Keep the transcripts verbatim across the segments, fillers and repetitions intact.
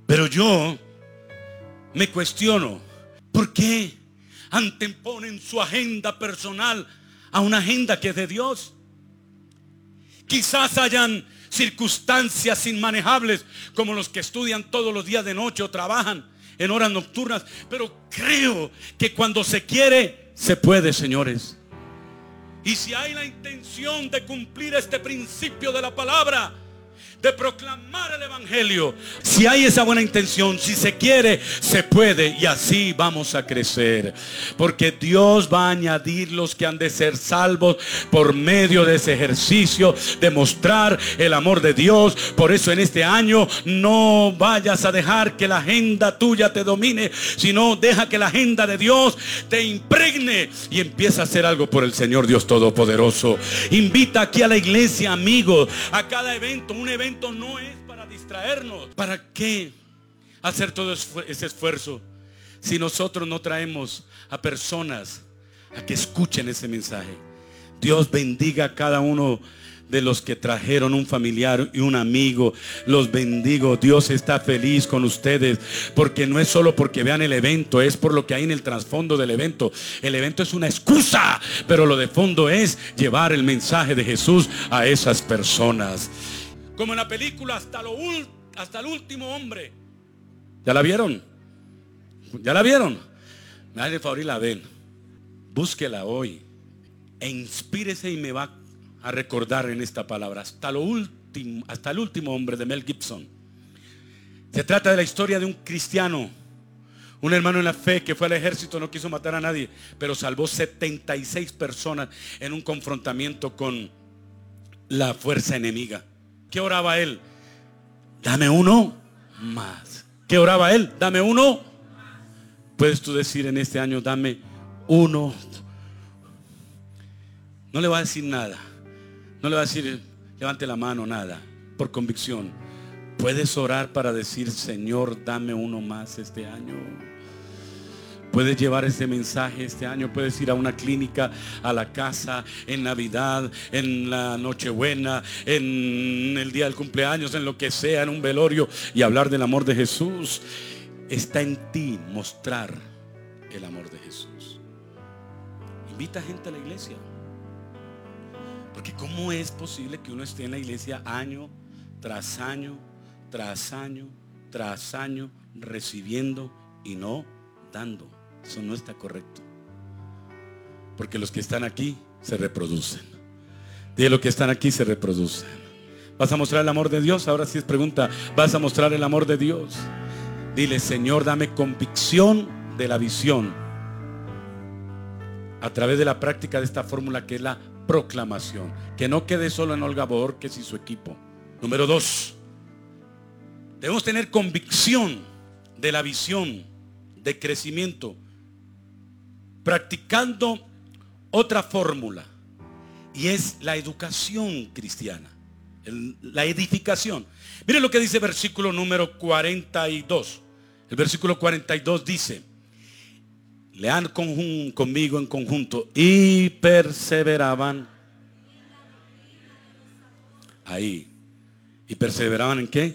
Pero yo me cuestiono, ¿por qué anteponen su agenda personal a una agenda que es de Dios? Quizás hayan circunstancias inmanejables, como los que estudian todos los días de noche o trabajan en horas nocturnas, pero creo que cuando se quiere, se puede, señores. Y si hay la intención de cumplir este principio de la palabra, de proclamar el evangelio, si hay esa buena intención, si se quiere, se puede, y así vamos a crecer, porque Dios va a añadir los que han de ser salvos por medio de ese ejercicio de mostrar el amor de Dios. Por eso en este año no vayas a dejar que la agenda tuya te domine, sino deja que la agenda de Dios te impregne y empieza a hacer algo por el Señor Dios Todopoderoso. Invita aquí a la iglesia, amigos, a cada evento. Un evento no es para distraernos. ¿Para qué hacer todo ese esfuerzo si nosotros no traemos a personas a que escuchen ese mensaje? Dios bendiga a cada uno de los que trajeron un familiar y un amigo. Los bendigo. Dios está feliz con ustedes, porque no es solo porque vean el evento, es por lo que hay en el trasfondo del evento. El evento es una excusa, pero lo de fondo es llevar el mensaje de Jesús a esas personas. Como en la película hasta, lo, hasta el último hombre. ¿Ya la vieron? ¿Ya la vieron? Me hace el favor y la ven. Búsquela hoy e inspírese y me va a recordar en esta palabra. Hasta, lo último, hasta el último hombre, de Mel Gibson. Se trata de la historia de un cristiano, un hermano en la fe que fue al ejército, no quiso matar a nadie, pero salvó setenta y seis personas en un confrontamiento con la fuerza enemiga. ¿Qué oraba él? Dame uno más. ¿Qué oraba él? Dame uno. Puedes tú decir en este año, dame uno. No le va a decir nada. No le va a decir, levante la mano, nada. Por convicción. Puedes orar para decir, Señor, dame uno más este año. Puedes llevar ese mensaje este año. Puedes ir a una clínica, a la casa, en Navidad, en la Nochebuena, en el día del cumpleaños, en lo que sea, en un velorio, y hablar del amor de Jesús. Está en ti mostrar el amor de Jesús. Invita gente a la iglesia. Porque ¿cómo es posible que uno esté en la iglesia año tras año, tras año, tras año, recibiendo y no dando? Eso no está correcto. Porque los que están aquí se reproducen. De los que están aquí se reproducen. ¿Vas a mostrar el amor de Dios? Ahora sí es pregunta. ¿Vas a mostrar el amor de Dios? Dile, Señor, dame convicción de la visión a través de la práctica de esta fórmula que es la proclamación. Que no quede solo en Olga Borges y su equipo. Número dos, debemos tener convicción de la visión de crecimiento, practicando otra fórmula, y es la educación cristiana, el, la edificación. Miren lo que dice el versículo número cuarenta y dos. El versículo cuarenta y dos dice, lean conjun, conmigo en conjunto, y perseveraban ahí. ¿Y perseveraban en qué?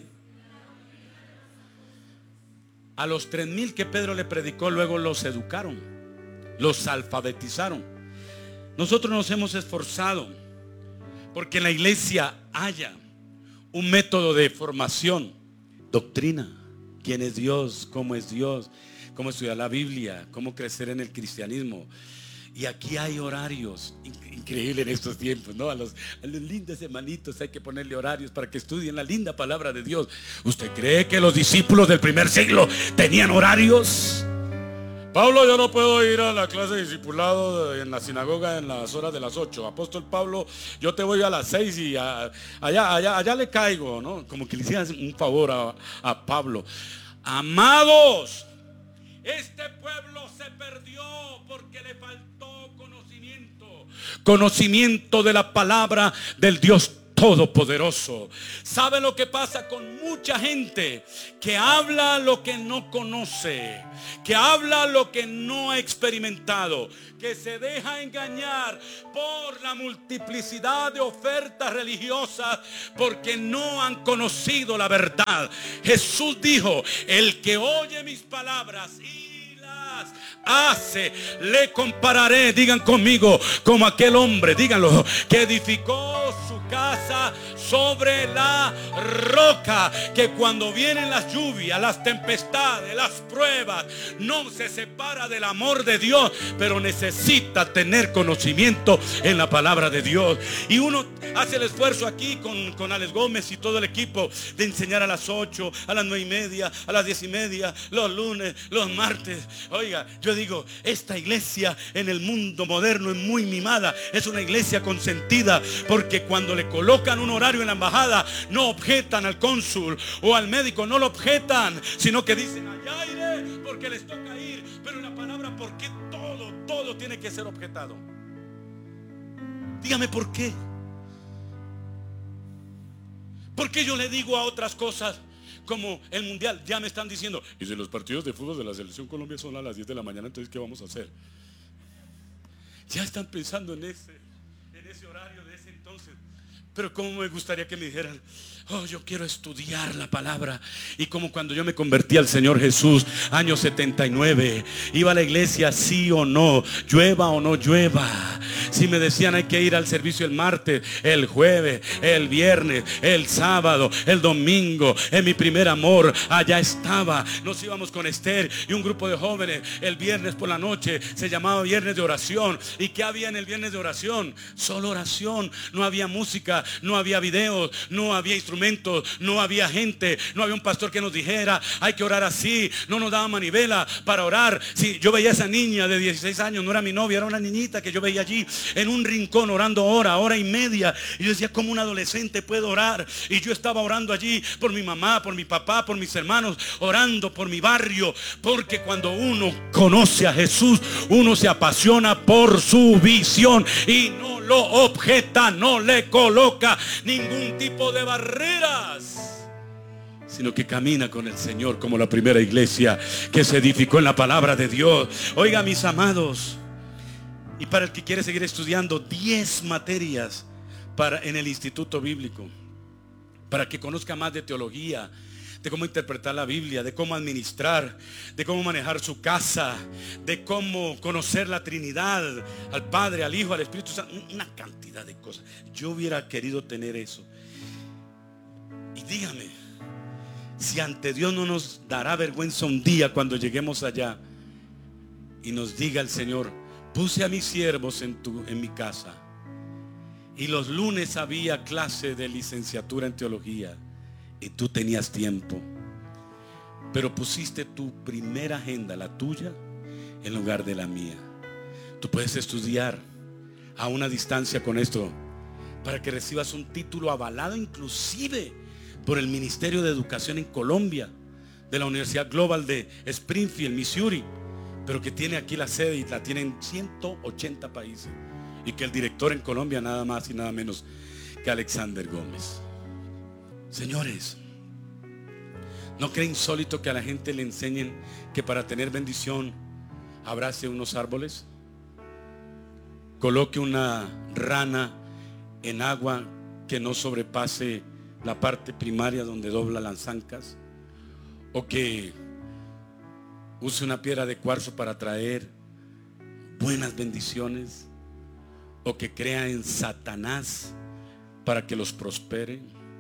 A los tres mil que Pedro le predicó, luego los educaron, los alfabetizaron. Nosotros nos hemos esforzado porque en la iglesia haya un método de formación, doctrina, quién es Dios, cómo es Dios, cómo estudiar la Biblia, cómo crecer en el cristianismo. Y aquí hay horarios increíbles en estos tiempos, ¿no? A los, a los lindos hermanitos hay que ponerle horarios para que estudien la linda palabra de Dios. ¿Usted cree que los discípulos del primer siglo tenían horarios? Pablo, yo no puedo ir a la clase de discipulado en la sinagoga en las horas de las ocho. Apóstol Pablo, yo te voy a las seis y a, allá, allá, allá le caigo, ¿no? Como que le hicieran un favor a, a Pablo. Amados, este pueblo se perdió porque le faltó conocimiento. Conocimiento de la palabra del Dios Todopoderoso. ¿Sabe lo que pasa con mucha gente que habla lo que no conoce, que habla lo que no ha experimentado, que se deja engañar por la multiplicidad de ofertas religiosas porque no han conocido la verdad? Jesús dijo: el que oye mis palabras y las hace, le compararé, digan conmigo, como aquel hombre, díganlo, que edificó su casa sobre la roca, que cuando vienen las lluvias, las tempestades, las pruebas, no se separa del amor de Dios, pero necesita tener conocimiento en la palabra de Dios. Y uno hace el esfuerzo aquí con, con Alex Gómez y todo el equipo de enseñar a las ocho, a las nueve y media, a las diez y media, los lunes, los martes. Oiga, yo digo, esta iglesia en el mundo moderno es muy mimada, es una iglesia consentida, porque cuando le colocan un horario en la embajada, no objetan al cónsul o al médico, no lo objetan, sino que dicen: allá iré porque les toca ir. Pero en la palabra, ¿por qué todo, todo tiene que ser objetado? Dígame por qué. ¿Por qué yo le digo a otras cosas como el mundial? Ya me están diciendo: y si los partidos de fútbol de la selección Colombia son a las diez de la mañana, entonces ¿qué vamos a hacer? Ya están pensando en ese, en ese horario de ese entonces. Pero cómo me gustaría que me dijeran: oh, yo quiero estudiar la palabra. Y como cuando yo me convertí al Señor Jesús, año setenta y nueve, iba a la iglesia sí o no, llueva o no llueva. Si me decían: hay que ir al servicio el martes, el jueves, el viernes, el sábado, el domingo, en mi primer amor, allá estaba. Nos íbamos con Esther y un grupo de jóvenes el viernes por la noche, se llamaba viernes de oración. ¿Y qué había en el viernes de oración? Solo oración. No había música, no había videos, no había instrumentos, no había gente, no había un pastor que nos dijera: hay que orar así. No nos daba manivela para orar. Si yo veía a esa niña de dieciséis años, no era mi novia, era una niñita que yo veía allí en un rincón orando hora, hora y media. Y yo decía: ¿cómo un adolescente puede orar? Y yo estaba orando allí por mi mamá, por mi papá, por mis hermanos, orando por mi barrio. Porque cuando uno conoce a Jesús, uno se apasiona por su visión y no lo objeta, no le coloca ningún tipo de barreras, sino que camina con el Señor como la primera iglesia que se edificó en la palabra de Dios. Oiga, mis amados, y para el que quiere seguir estudiando, diez materias para, en el Instituto Bíblico, para que conozca más de teología, de cómo interpretar la Biblia, de cómo administrar, de cómo manejar su casa, de cómo conocer la Trinidad, al Padre, al Hijo, al Espíritu Santo, una cantidad de cosas. Yo hubiera querido tener eso. Y dígame, si ante Dios no nos dará vergüenza un día cuando lleguemos allá y nos diga el Señor: puse a mis siervos en, tu, en mi casa, y los lunes había clase de licenciatura en teología, y tú tenías tiempo, pero pusiste tu primera agenda, la tuya, en lugar de la mía. Tú puedes estudiar a una distancia con esto, para que recibas un título avalado inclusive por el Ministerio de Educación en Colombia, de la Universidad Global de Springfield, Missouri, pero que tiene aquí la sede y la tiene en ciento ochenta países, y que el director en Colombia nada más y nada menos que Alexander Gómez. Señores, ¿no cree insólito que a la gente le enseñen que para tener bendición abrace unos árboles, coloque una rana en agua que no sobrepase la parte primaria donde dobla las ancas, o que use una piedra de cuarzo para traer buenas bendiciones, o que crea en Satanás para que los prospere,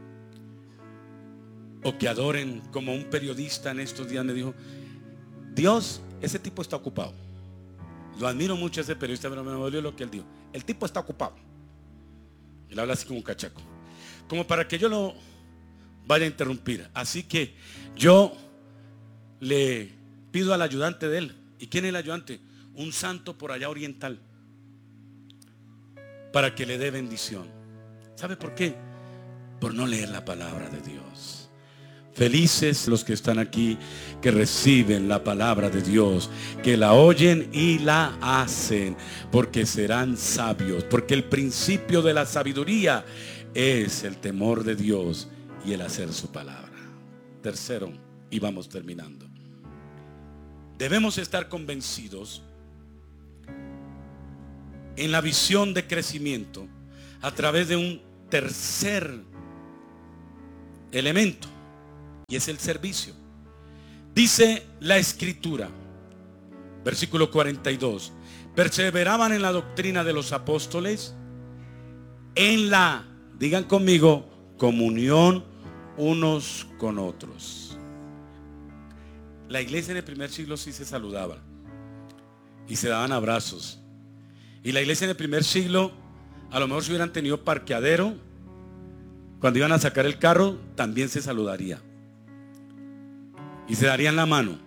o que adoren como un periodista en estos días me dijo: Dios, ese tipo está ocupado. Lo admiro mucho ese periodista, pero me dolió lo que él dijo: el tipo está ocupado. Él habla así como un cachaco, como para que yo lo vaya a interrumpir. Así que yo le pido al ayudante de él. ¿Y quién es el ayudante? Un santo por allá oriental, para que le dé bendición. ¿Sabe por qué? Por no leer la palabra de Dios. Felices los que están aquí, que reciben la palabra de Dios, que la oyen y la hacen, porque serán sabios. Porque el principio de la sabiduría es el temor de Dios y el hacer su palabra. Tercero, y vamos terminando, debemos estar convencidos en la visión de crecimiento a través de un tercer elemento, y es el servicio. Dice la Escritura, versículo cuarenta y dos: perseveraban en la doctrina de los apóstoles, en la, digan conmigo, comunión unos con otros. La iglesia en el primer siglo sí se saludaba y se daban abrazos. Y la iglesia en el primer siglo, a lo mejor si hubieran tenido parqueadero, cuando iban a sacar el carro, también se saludaría y se darían la mano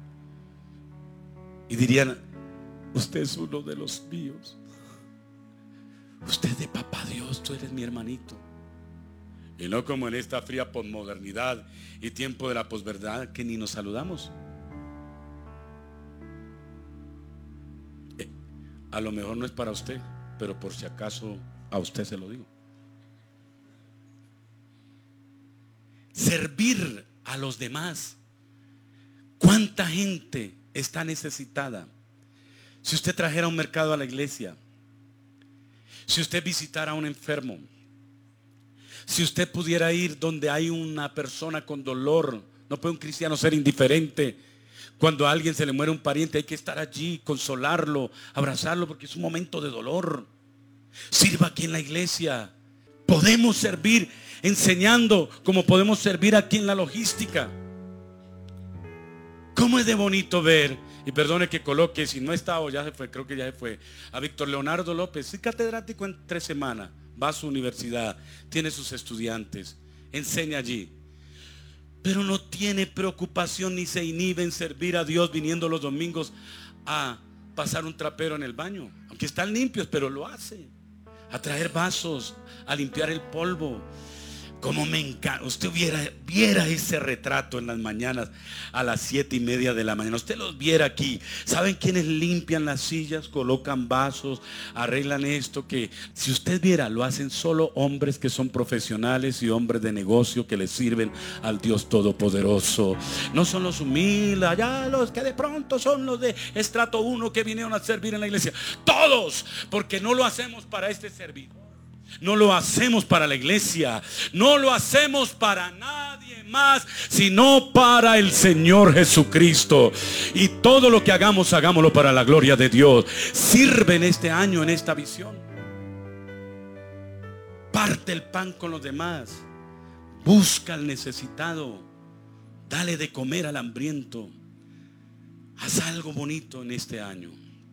y dirían: usted es uno de los míos, usted es de papá Dios, tú eres mi hermanito. Y no como en esta fría posmodernidad y tiempo de la posverdad, que ni nos saludamos. eh, A lo mejor no es para usted, pero por si acaso a usted se lo digo. Servir a los demás. ¿Cuánta gente está necesitada? Si usted trajera un mercado a la iglesia, si usted visitara a un enfermo, si usted pudiera ir donde hay una persona con dolor, no puede un cristiano ser indiferente. Cuando a alguien se le muere un pariente, hay que estar allí, consolarlo, abrazarlo, porque es un momento de dolor. Sirva aquí en la iglesia. Podemos servir enseñando, como podemos servir aquí en la logística. ¿Cómo es de bonito ver? Y perdone que coloque, si no está o ya se fue, creo que ya se fue, a Víctor Leonardo López, es catedrático en tres semanas, va a su universidad, tiene sus estudiantes, enseña allí, pero no tiene preocupación ni se inhibe en servir a Dios viniendo los domingos a pasar un trapero en el baño, aunque están limpios, pero lo hace, a traer vasos, a limpiar el polvo. Como me encanta, usted viera, viera ese retrato en las mañanas a las siete y media de la mañana. Usted los viera aquí. ¿Saben quiénes limpian las sillas? Colocan vasos, arreglan esto. Que si usted viera, lo hacen solo hombres que son profesionales y hombres de negocio que le sirven al Dios Todopoderoso. No son los humildes, allá los que de pronto son los de estrato uno que vinieron a servir en la iglesia. Todos, porque no lo hacemos para este servicio. No lo hacemos para la iglesia, no lo hacemos para nadie más, sino para el Señor Jesucristo. Y todo lo que hagamos, hagámoslo para la gloria de Dios. Sirve en este año, en esta visión. Parte el pan con los demás. Busca al necesitado. Dale de comer al hambriento. Haz algo bonito en este año.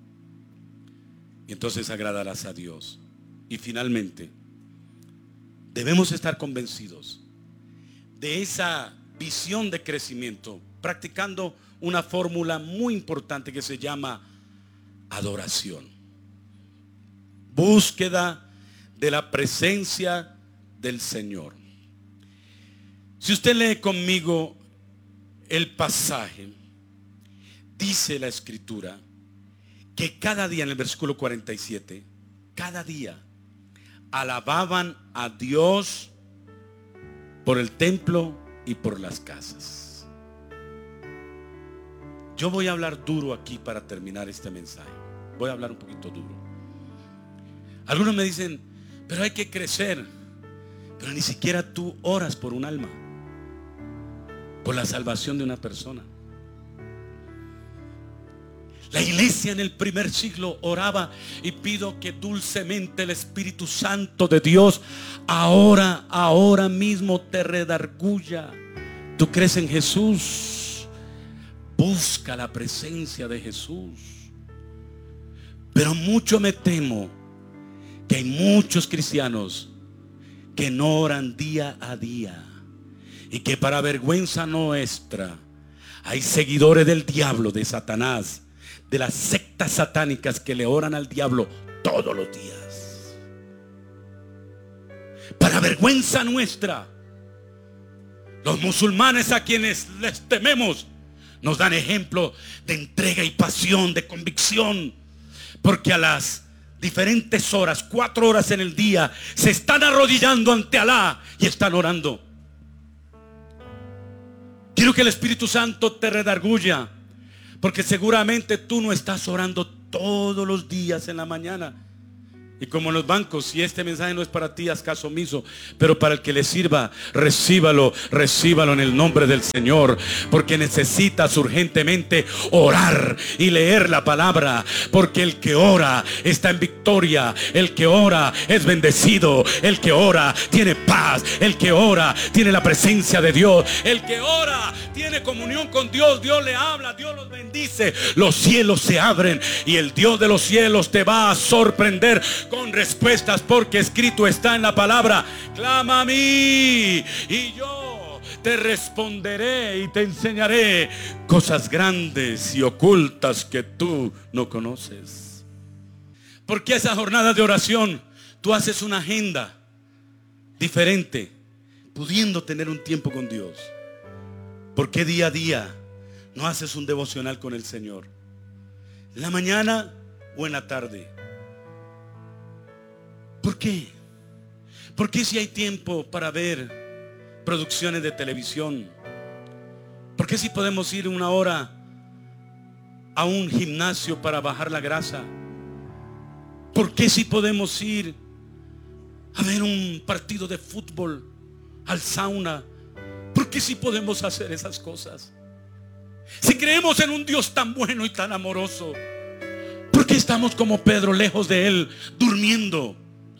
Y entonces agradarás a Dios. Y finalmente, debemos estar convencidos de esa visión de crecimiento, practicando una fórmula muy importante que se llama adoración. Búsqueda de la presencia del Señor. Si usted lee conmigo el pasaje, dice la Escritura que cada día, en el versículo cuarenta y siete, cada día alababan a Dios por el templo y por las casas. Yo voy a hablar duro aquí para terminar este mensaje. Voy a hablar un poquito duro. Algunos me dicen: pero hay que crecer. Pero ni siquiera tú oras por un alma, por la salvación de una persona. La iglesia en el primer siglo oraba: y pido que dulcemente el Espíritu Santo de Dios ahora, ahora mismo te redarguya. Tú crees en Jesús, busca la presencia de Jesús. Pero mucho me temo que hay muchos cristianos que no oran día a día, y que para vergüenza nuestra hay seguidores del diablo, de Satanás, de las sectas satánicas que le oran al diablo todos los días. Para vergüenza nuestra, los musulmanes, a quienes les tememos, nos dan ejemplo de entrega y pasión, de convicción, porque a las diferentes horas, cuatro horas en el día, se están arrodillando ante Alá y están orando. Quiero que el Espíritu Santo te redarguya, porque seguramente tú no estás orando todos los días en la mañana. Y como en los bancos, si este mensaje no es para ti, haz caso omiso, pero para el que le sirva, recíbalo, recíbalo en el nombre del Señor, porque necesitas urgentemente orar y leer la palabra, porque el que ora está en victoria, el que ora es bendecido, el que ora tiene paz, el que ora tiene la presencia de Dios, el que ora tiene comunión con Dios, Dios le habla, Dios los bendice, los cielos se abren y el Dios de los cielos te va a sorprender con respuestas, porque escrito está en la palabra: clama a mí y yo te responderé y te enseñaré cosas grandes y ocultas que tú no conoces. Porque esa jornada de oración tú haces una agenda diferente, pudiendo tener un tiempo con Dios. ¿Por qué día a día no haces un devocional con el Señor? ¿En la mañana o en la tarde? ¿Por qué? ¿Por qué si hay tiempo para ver producciones de televisión? ¿Por qué si podemos ir una hora a un gimnasio para bajar la grasa? ¿Por qué si podemos ir a ver un partido de fútbol, al sauna? ¿Por qué si podemos hacer esas cosas? Si creemos en un Dios tan bueno y tan amoroso, ¿por qué estamos como Pedro, lejos de Él, durmiendo?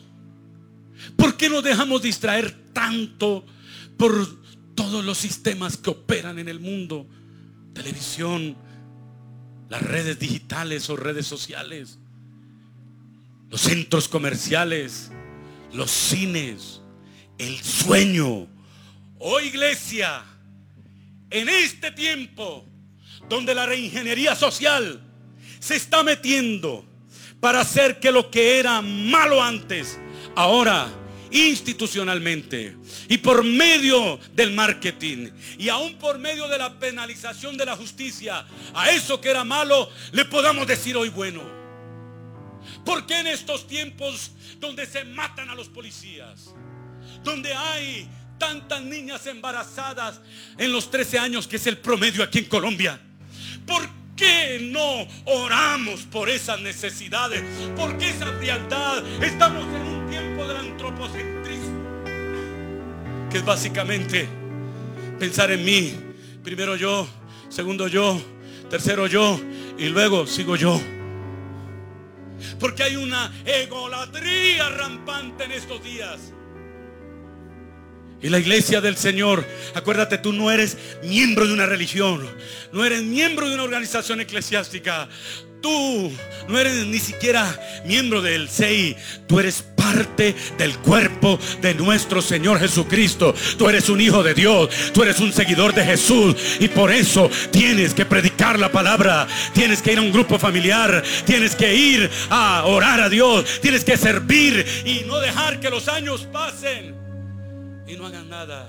¿Por qué nos dejamos distraer tanto por todos los sistemas que operan en el mundo? Televisión, las redes digitales o redes sociales, los centros comerciales, los cines, el sueño. Oh iglesia, en este tiempo donde la reingeniería social se está metiendo para hacer que lo que era malo antes, ahora institucionalmente y por medio del marketing y aún por medio de la penalización de la justicia, a eso que era malo le podamos decir hoy bueno. ¿Por qué en estos tiempos donde se matan a los policías, donde hay tantas niñas embarazadas en los trece años, que es el promedio aquí en Colombia, por qué no oramos por esas necesidades? ¿Por qué esa frialdad? Estamos en un tiempo del antropocentrismo, que es básicamente pensar en mí, primero yo, segundo yo, tercero yo y luego sigo yo. Porque hay una egolatría rampante en estos días. Y la iglesia del Señor, acuérdate, tú no eres miembro de una religión, no eres miembro de una organización eclesiástica, tú no eres ni siquiera miembro del C E I, tú eres parte del cuerpo de nuestro Señor Jesucristo. Tú eres un hijo de Dios, tú eres un seguidor de Jesús, y por eso tienes que predicar la palabra, tienes que ir a un grupo familiar, tienes que ir a orar a Dios, tienes que servir y no dejar que los años pasen y no hagan nada.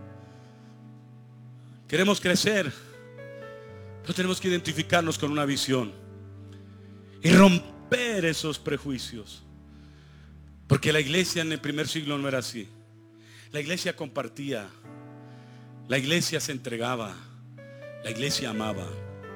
Queremos crecer, pero tenemos que identificarnos con una visión y romper esos prejuicios. Porque la iglesia en el primer siglo no era así. La iglesia compartía, la iglesia se entregaba, la iglesia amaba.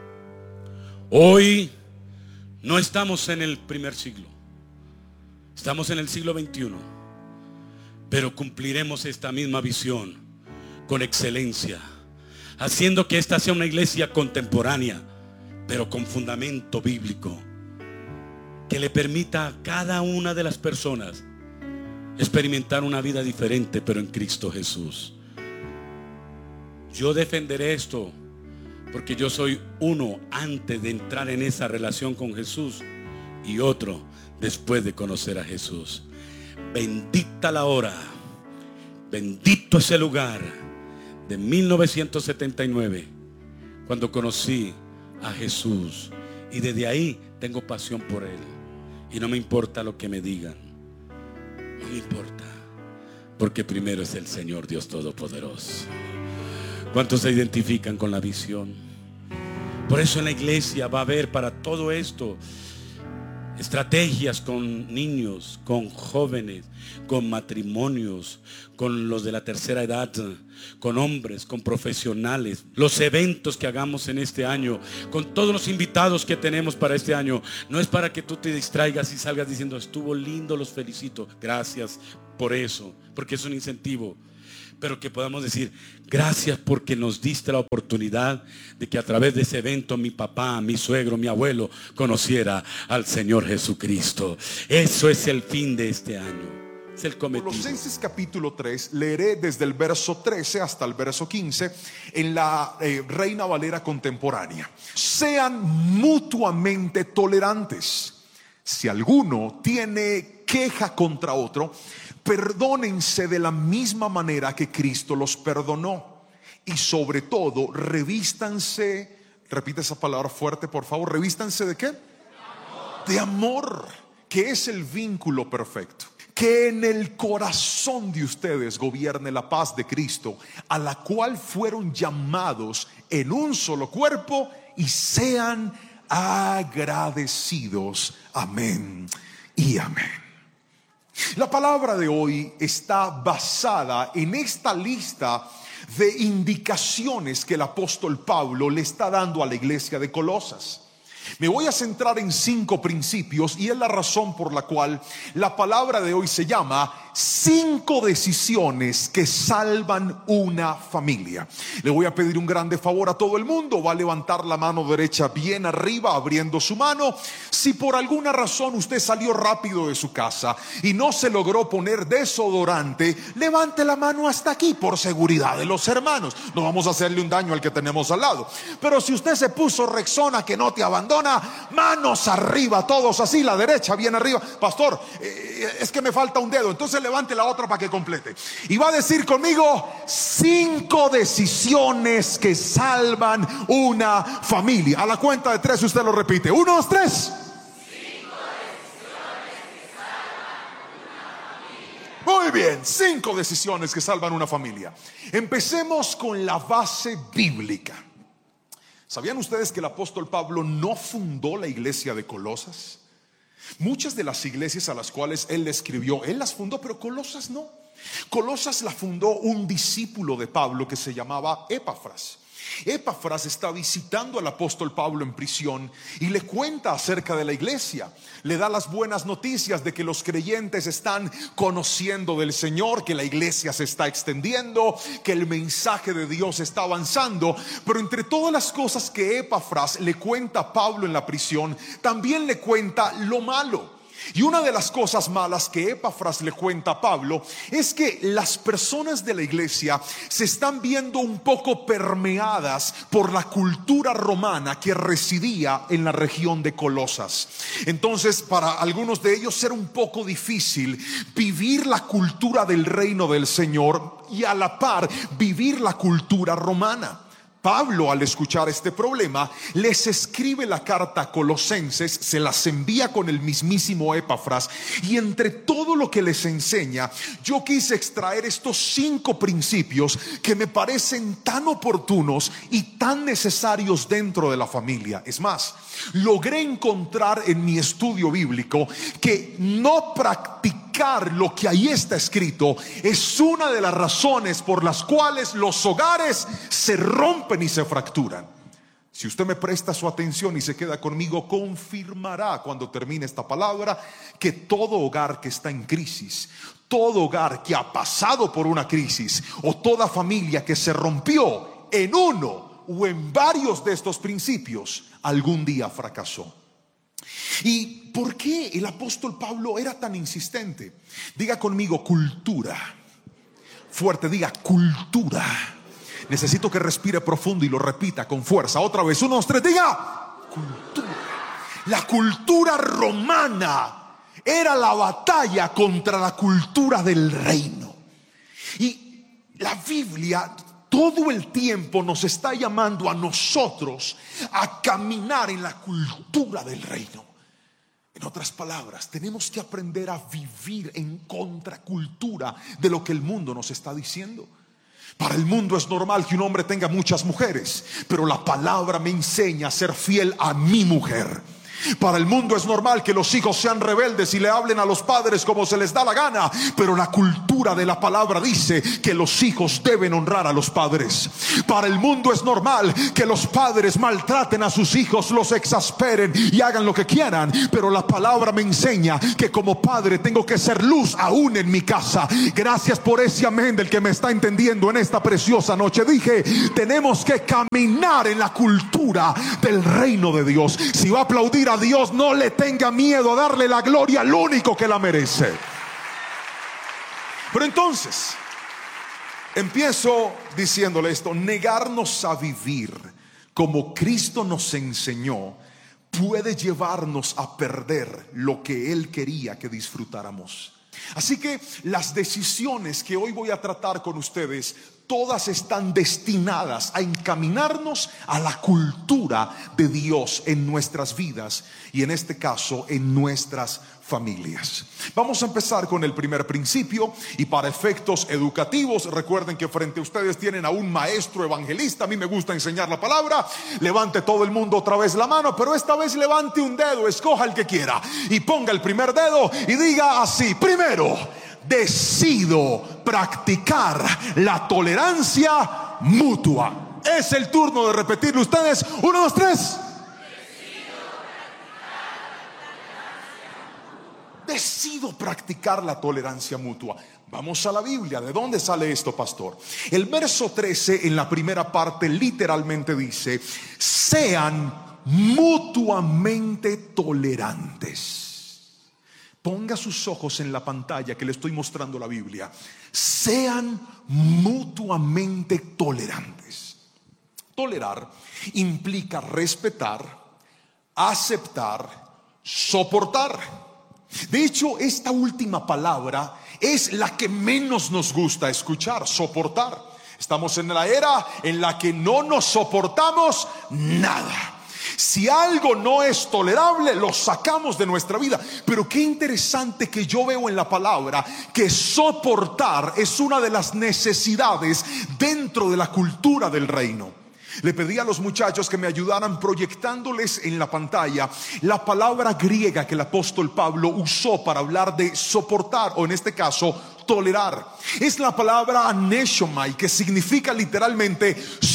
Hoy no estamos en el primer siglo, estamos en el siglo veintiuno, pero cumpliremos esta misma visión con excelencia, haciendo que esta sea una iglesia contemporánea, pero con fundamento bíblico, que le permita a cada una de las personas experimentar una vida diferente, pero en Cristo Jesús. Yo defenderé esto porque yo soy uno antes de entrar en esa relación con Jesús y otro después de conocer a Jesús. Bendita la hora, bendito ese lugar de mil novecientos setenta y nueve, cuando conocí a Jesús, y desde ahí tengo pasión por Él. Y no me importa lo que me digan, no me importa, porque primero es el Señor Dios Todopoderoso. ¿Cuántos se identifican con la visión? Por eso en la iglesia va a haber para todo esto estrategias con niños, con jóvenes, con matrimonios, con los de la tercera edad, con hombres, con profesionales, los eventos que hagamos en este año, con todos los invitados que tenemos para este año. No es para que tú te distraigas y salgas diciendo: estuvo lindo, los felicito, gracias por eso, porque es un incentivo. Pero que podamos decir: gracias porque nos diste la oportunidad de que a través de ese evento mi papá, mi suegro, mi abuelo conociera al Señor Jesucristo. Eso es el fin de este año, es el cometido. Colosenses capítulo tres, leeré desde el verso trece hasta el verso quince en la eh, Reina Valera contemporánea. Sean mutuamente tolerantes. Si alguno tiene queja contra otro, perdónense de la misma manera que Cristo los perdonó. Y sobre todo, revístanse, repite esa palabra fuerte por favor, revístanse ¿de qué? De amor, de amor, que es el vínculo perfecto. Que en el corazón de ustedes gobierne la paz de Cristo, a la cual fueron llamados en un solo cuerpo, y sean agradecidos. Amén y amén. La palabra de hoy está basada en esta lista de indicaciones que el apóstol Pablo le está dando a la iglesia de Colosas. Me voy a centrar en cinco principios, y es la razón por la cual la palabra de hoy se llama cinco decisiones que salvan una familia. Le voy a pedir un grande favor a todo el mundo. Va a levantar la mano derecha bien arriba, abriendo su mano. Si por alguna razón usted salió rápido de su casa y no se logró poner desodorante, levante la mano hasta aquí por seguridad de los hermanos. No vamos a hacerle un daño al que tenemos al lado. Pero si usted se puso Rexona que no te abandona, manos arriba, todos así, la derecha bien arriba. Pastor, eh, es que me falta un dedo. Entonces levante la otra para que complete. Y va a decir conmigo: cinco decisiones que salvan una familia. A la cuenta de tres usted lo repite. Uno, dos, tres. Muy bien, cinco decisiones que salvan una familia. Empecemos con la base bíblica. ¿Sabían ustedes que el apóstol Pablo no fundó la iglesia de Colosas? Muchas de las iglesias a las cuales él le escribió, él las fundó, pero Colosas no. Colosas la fundó un discípulo de Pablo que se llamaba Epafras. Epafras está visitando al apóstol Pablo en prisión y le cuenta acerca de la iglesia. Le da las buenas noticias de que los creyentes están conociendo del Señor, que la iglesia se está extendiendo, que el mensaje de Dios está avanzando. Pero entre todas las cosas que Epafras le cuenta a Pablo en la prisión, también le cuenta lo malo. Y una de las cosas malas que Epafras le cuenta a Pablo es que las personas de la iglesia se están viendo un poco permeadas por la cultura romana que residía en la región de Colosas. Entonces, para algunos de ellos era un poco difícil vivir la cultura del reino del Señor y a la par vivir la cultura romana. Pablo, al escuchar este problema, les escribe la carta a Colosenses, se las envía con el mismísimo Epafras, y entre todo lo que les enseña, yo quise extraer estos cinco principios que me parecen tan oportunos y tan necesarios dentro de la familia. Es más, logré encontrar en mi estudio bíblico que no practicar lo que ahí está escrito es una de las razones por las cuales los hogares se rompen y se fracturan. Si usted me presta su atención y se queda conmigo, confirmará cuando termine esta palabra que todo hogar que está en crisis, todo hogar que ha pasado por una crisis, o toda familia que se rompió en uno o en varios de estos principios, algún día fracasó. ¿Y por qué el apóstol Pablo era tan insistente? Diga conmigo: cultura. Fuerte, diga: cultura. Necesito que respire profundo y lo repita con fuerza. Otra vez, uno, dos, tres, diga: cultura. La cultura romana era la batalla contra la cultura del reino. Y la Biblia todo el tiempo nos está llamando a nosotros a caminar en la cultura del reino. En otras palabras, tenemos que aprender a vivir en contracultura de lo que el mundo nos está diciendo. Para el mundo es normal que un hombre tenga muchas mujeres, pero la palabra me enseña a ser fiel a mi mujer. Para el mundo es normal que los hijos sean rebeldes y le hablen a los padres como se les da la gana, pero la cultura de la palabra dice que los hijos deben honrar a los padres. Para el mundo es normal que los padres maltraten a sus hijos, los exasperen y hagan lo que quieran, pero la palabra me enseña que como padre tengo que ser luz aún en mi casa. Gracias por ese amén del que me está entendiendo en esta preciosa noche. Dije, tenemos que caminar en la cultura del reino de Dios. Si va a aplaudir a Dios, no le tenga miedo a darle la gloria al único que la merece. Pero entonces empiezo diciéndole esto: negarnos a vivir como Cristo nos enseñó puede llevarnos a perder lo que Él quería que disfrutáramos. Así que las decisiones que hoy voy a tratar con ustedes, todas están destinadas a encaminarnos a la cultura de Dios en nuestras vidas y en este caso en nuestras familias. Vamos a empezar con el primer principio y para efectos educativos, recuerden que frente a ustedes tienen a un maestro evangelista. A mí me gusta enseñar la palabra. Levante todo el mundo otra vez la mano, pero esta vez levante un dedo, escoja el que quiera y ponga el primer dedo y diga así: primero, decido practicar la tolerancia mutua. Es el turno de repetirlo ustedes. Uno, dos, tres. Decido practicar la tolerancia mutua. Vamos a la Biblia. ¿De dónde sale esto, pastor? El verso trece en la primera parte literalmente dice: sean mutuamente tolerantes. Ponga sus ojos en la pantalla que le estoy mostrando la Biblia. Sean mutuamente tolerantes. Tolerar implica respetar, aceptar, soportar. De hecho, esta última palabra es la que menos nos gusta escuchar: soportar. Estamos en la era en la que no nos soportamos nada. Si algo no es tolerable, lo sacamos de nuestra vida. Pero qué interesante que yo veo en la palabra que soportar es una de las necesidades dentro de la cultura del reino. Le pedí a los muchachos que me ayudaran proyectándoles en la pantalla la palabra griega que el apóstol Pablo usó para hablar de soportar, o en este caso tolerar. Es la palabra aneshomai, que significa literalmente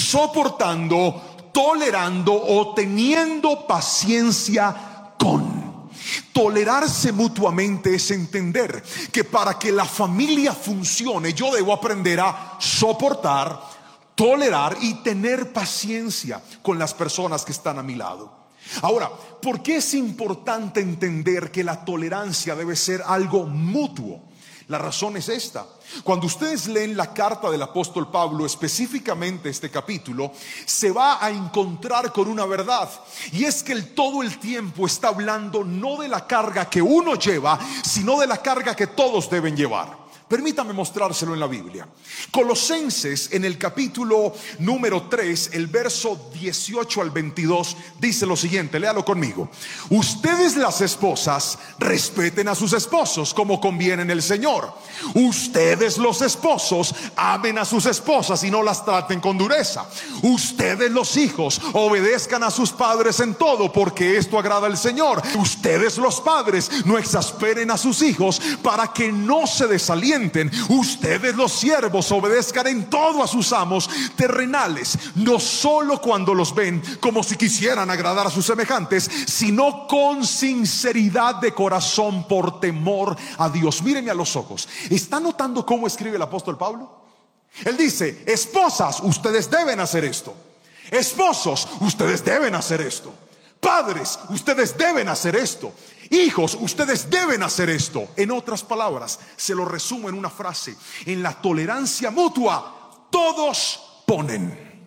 soportando, tolerando o teniendo paciencia con. Tolerarse mutuamente es entender que para que la familia funcione yo debo aprender a soportar, tolerar y tener paciencia con las personas que están a mi lado. Ahora, ¿por qué es importante entender que la tolerancia debe ser algo mutuo? La razón es esta: cuando ustedes leen la carta del apóstol Pablo, específicamente este capítulo, se va a encontrar con una verdad, y es que él todo el tiempo está hablando no de la carga que uno lleva, sino de la carga que todos deben llevar. Permítame mostrárselo en la Biblia. Colosenses, en el capítulo número tres, el verso dieciocho al veintidós, dice lo siguiente, léalo conmigo: ustedes, las esposas, respeten a sus esposos como conviene en el Señor. Ustedes, los esposos, amen a sus esposas y no las traten con dureza. Ustedes, los hijos, obedezcan a sus padres en todo, porque esto agrada al Señor. Ustedes, los padres, no exasperen a sus hijos para que no se desalienten. Ustedes, los siervos, obedezcan en todo a sus amos terrenales, no solo cuando los ven como si quisieran agradar a sus semejantes, sino con sinceridad de corazón, por temor a Dios. Mírenme a los ojos. ¿Está notando cómo escribe el apóstol Pablo? Él dice: esposas, ustedes deben hacer esto. Esposos, ustedes deben hacer esto. Padres, ustedes deben hacer esto. Hijos, ustedes deben hacer esto. En otras palabras, se lo resumo en una frase: en la tolerancia mutua, todos ponen.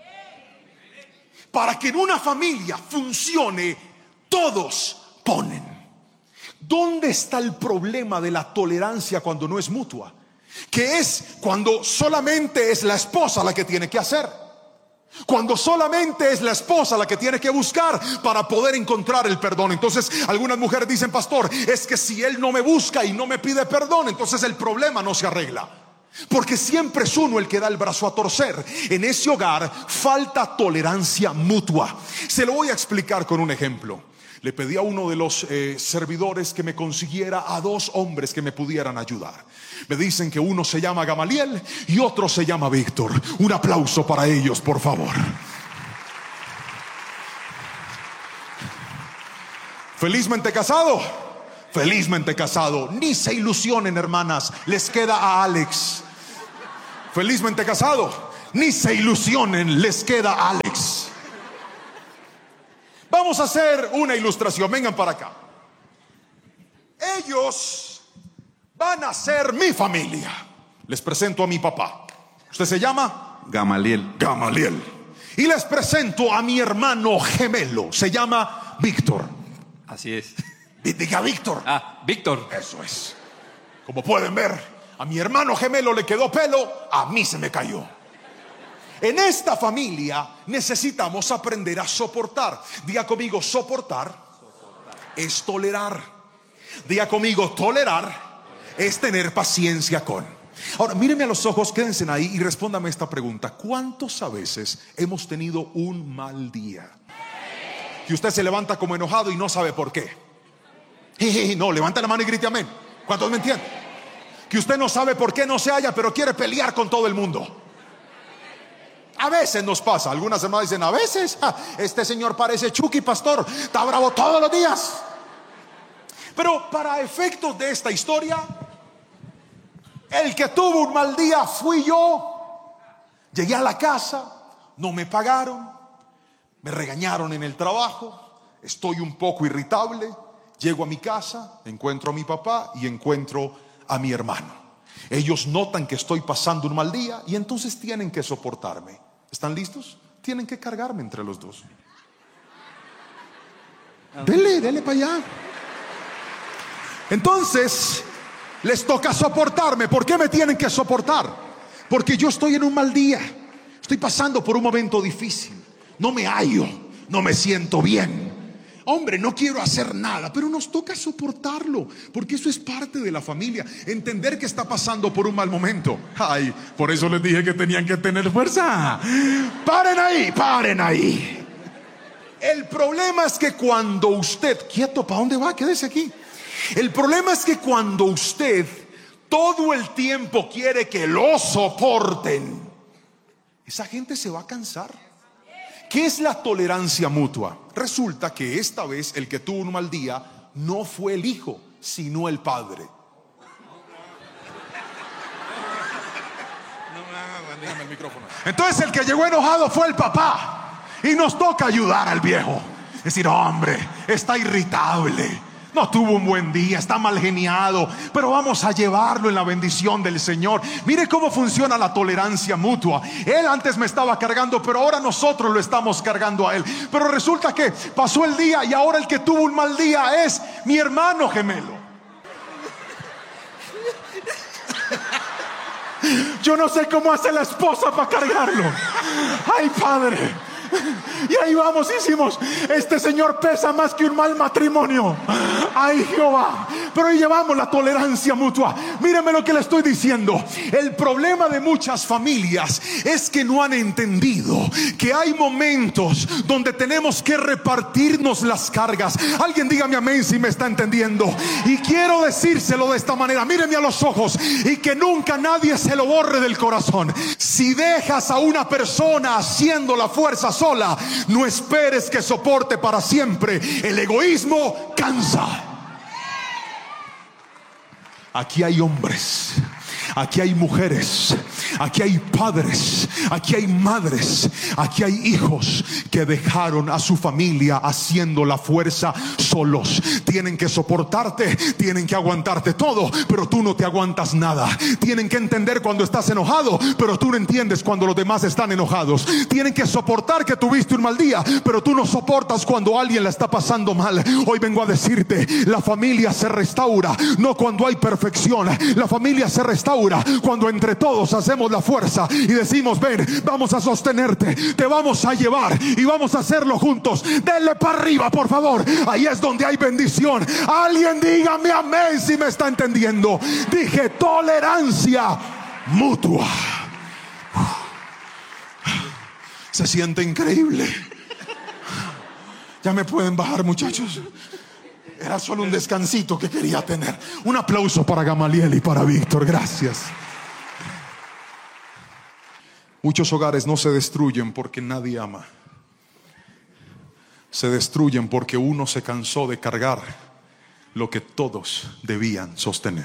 Para que en una familia funcione, todos ponen. ¿Dónde está el problema de la tolerancia cuando no es mutua? Que es cuando solamente es la esposa la que tiene que hacer. Cuando solamente es la esposa la que tiene que buscar para poder encontrar el perdón. Entonces algunas mujeres dicen: pastor, es que si él no me busca y no me pide perdón, entonces el problema no se arregla. Porque siempre es uno el que da el brazo a torcer. En ese hogar falta tolerancia mutua. Se lo voy a explicar con un ejemplo. le pedí a uno de los eh, servidores que me consiguiera a dos hombres que me pudieran ayudar. Me dicen que uno se llama Gamaliel y otro se llama Víctor. Un aplauso para ellos, por favor. Felizmente casado, felizmente casado. Ni se ilusionen, hermanas, les queda a Alex. Felizmente casado, ni se ilusionen, les queda a Alex. Vamos a hacer una ilustración, vengan para acá. Ellos van a ser mi familia. Les presento a mi papá. ¿Usted se llama? Gamaliel. Gamaliel. Y les presento a mi hermano gemelo. Se llama Víctor. Así es. Diga Víctor. Ah, Víctor. Eso es. Como pueden ver, a mi hermano gemelo le quedó pelo, a mí se me cayó. En esta familia necesitamos aprender a soportar. Diga conmigo, soportar, soportar es tolerar. Diga conmigo, tolerar es tener paciencia con. Ahora, mírenme a los ojos, quédense ahí y respóndame esta pregunta. ¿Cuántos a veces hemos tenido un mal día? Que usted se levanta como enojado y no sabe por qué. No, levanta la mano y grite amén. ¿Cuántos me entienden? Que usted no sabe por qué no se halla, pero quiere pelear con todo el mundo. A veces nos pasa. Algunas hermanas dicen, a veces ja, este señor parece Chucky, pastor, está bravo todos los días. Pero para efectos de esta historia, el que tuvo un mal día fui yo. Llegué a la casa, no me pagaron, me regañaron en el trabajo, estoy un poco irritable. Llego a mi casa, encuentro a mi papá y encuentro a mi hermano. Ellos notan que estoy pasando un mal día y entonces tienen que soportarme. ¿Están listos? Tienen que cargarme entre los dos. Dele, dele para allá. Entonces les toca soportarme. ¿Por qué me tienen que soportar? Porque yo estoy en un mal día. Estoy pasando por un momento difícil. No me hallo, no me siento bien. Hombre, no quiero hacer nada, pero nos toca soportarlo, porque eso es parte de la familia. Entender que está pasando por un mal momento. Ay, por eso les dije que tenían que tener fuerza. Paren ahí, paren ahí. El problema es que cuando usted, quieto, ¿para dónde va? Quédese aquí. El problema es que cuando usted todo el tiempo quiere que lo soporten, esa gente se va a cansar. ¿Qué es la tolerancia mutua? Resulta que esta vez el que tuvo un mal día no fue el hijo, sino el padre. Entonces el que llegó enojado fue el papá. Y nos toca ayudar al viejo. Decir, hombre, está irritable, no tuvo un buen día, está mal geniado, pero vamos a llevarlo en la bendición del Señor. Mire cómo funciona la tolerancia mutua. Él antes me estaba cargando, pero ahora nosotros lo estamos cargando a él. Pero resulta que pasó el día y ahora el que tuvo un mal día es mi hermano gemelo. Yo no sé cómo hace la esposa para cargarlo. Ay, padre. Y ahí vamos, hicimos. Este señor pesa más que un mal matrimonio. Ay, Jehová. Pero ahí llevamos la tolerancia mutua. Míreme lo que le estoy diciendo. El problema de muchas familias es que no han entendido que hay momentos donde tenemos que repartirnos las cargas. Alguien dígame amén si me está entendiendo. Y quiero decírselo de esta manera. Míreme a los ojos y que nunca nadie se lo borre del corazón. Si dejas a una persona haciendo la fuerza sola, no esperes que soporte para siempre. El egoísmo cansa. Aquí hay hombres, aquí hay mujeres, aquí hay padres, aquí hay madres, aquí hay hijos que dejaron a su familia haciendo la fuerza solos. Tienen que soportarte, tienen que aguantarte todo, pero tú no te aguantas nada. Tienen que entender cuando estás enojado, pero tú no entiendes cuando los demás están enojados. Tienen que soportar que tuviste un mal día, pero tú no soportas cuando alguien la está pasando mal. Hoy vengo a decirte, la familia se restaura no cuando hay perfección. La familia se restaura cuando entre todos hacemos la fuerza y decimos, ven, vamos a sostenerte, te vamos a llevar y vamos a hacerlo juntos. Denle para arriba, por favor. Ahí es donde hay bendición. Alguien dígame amén si me está entendiendo. Dije tolerancia mutua. Se siente increíble. Ya me pueden bajar, muchachos. Era solo un descansito que quería tener. Un aplauso para Gamaliel y para Víctor. Gracias. Muchos hogares no se destruyen porque nadie ama. Se destruyen porque uno se cansó de cargar lo que todos debían sostener.